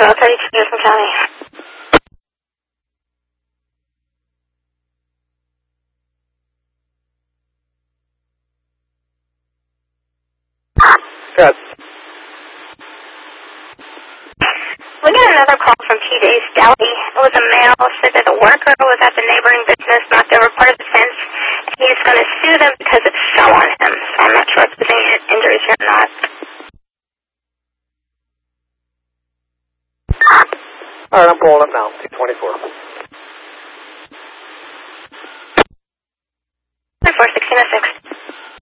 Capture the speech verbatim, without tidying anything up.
Roswell, thirty-two Jefferson County. Good. We got another call from T J's Deli. It was a male, said that a worker was at the neighboring business, knocked over part of the fence, and he's going to sue them because it fell on him. So I'm not sure if there's any injuries here or not. All right, I'm pulling up now. two twenty-four. twenty-four, sixteen oh six.